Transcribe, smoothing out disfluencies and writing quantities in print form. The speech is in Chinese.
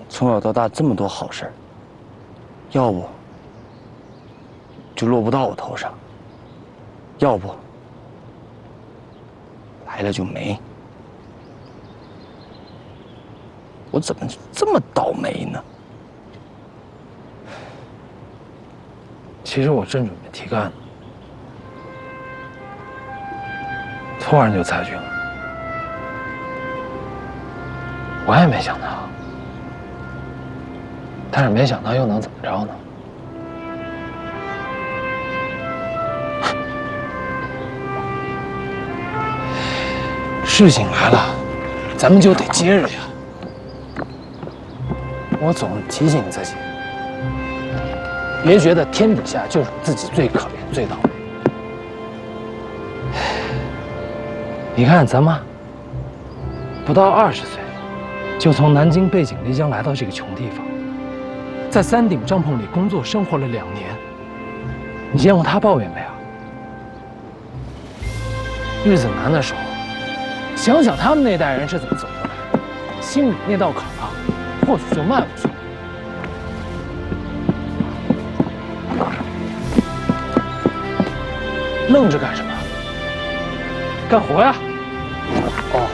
从小到大这么多好事儿，要不就落不到我头上，要不来了就没。我怎么这么倒霉呢？ 其实我正准备提干呢，突然就裁军了，我也没想到，但是没想到又能怎么着呢？事情来了，咱们就得接着呀。我总提醒自己，别觉得天底下就是自己最可怜、最倒霉。你看咱妈，不到20岁，就从南京背井离乡来到这个穷地方，在3顶帐篷里工作生活了2年。你见过她抱怨没有？日子难的时候，想想他们那代人是怎么走过来的，心里那道坎啊，或许就迈过去了。愣着干什么？干活呀！哦。